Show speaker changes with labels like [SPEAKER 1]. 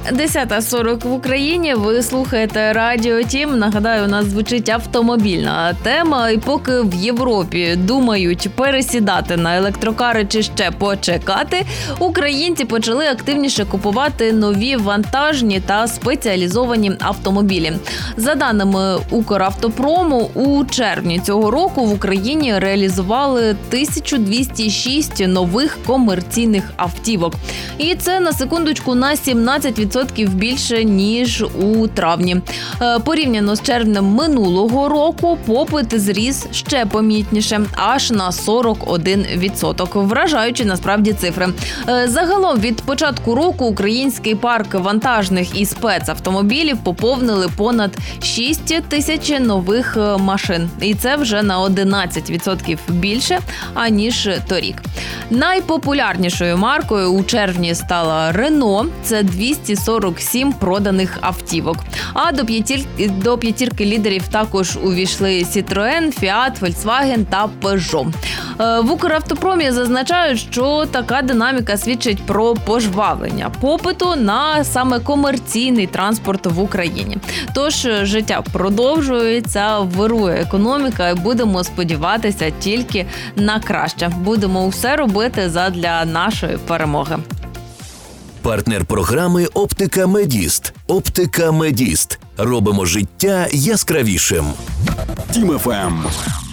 [SPEAKER 1] 10:40 в Україні. Ви слухаєте Радіо Тім. Нагадаю, у нас звучить автомобільна тема. І поки в Європі думають пересідати на електрокари чи ще почекати, українці почали активніше купувати нові вантажні та спеціалізовані автомобілі. За даними Укравтопрому, у червні цього року в Україні реалізували 1206 нових комерційних автівок. І це, на секундочку, на 17% більше, ніж у травні. Порівняно з червнем минулого року попит зріс ще помітніше, аж на 41%. Вражаючі, насправді, цифри. Загалом від початку року український парк вантажних і спецавтомобілів поповнили понад 6 тисяч нових машин. І це вже на 11% більше, аніж торік. Найпопулярнішою маркою у червні стала Рено. Це 247 проданих автівок. А до п'ятірки лідерів також увійшли Citroen, Fiat, Volkswagen та Peugeot. В Укравтопромі зазначають, що така динаміка свідчить про пожвавлення попиту на саме комерційний транспорт в Україні. Тож життя продовжується, вирує економіка і будемо сподіватися тільки на краще. Будемо все робити задля нашої перемоги.
[SPEAKER 2] Партнер програми «Оптика Медіст». «Оптика Медіст». Робимо життя яскравішим.
[SPEAKER 3] Тім ФМ.